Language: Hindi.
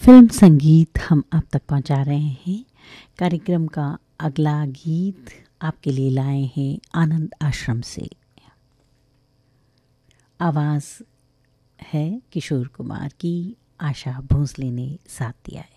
फिल्म संगीत हम आप तक पहुंचा रहे हैं। कार्यक्रम का अगला गीत आपके लिए लाए हैं आनंद आश्रम से। आवाज़ है किशोर कुमार की, आशा भोसले ने साथ दिया है।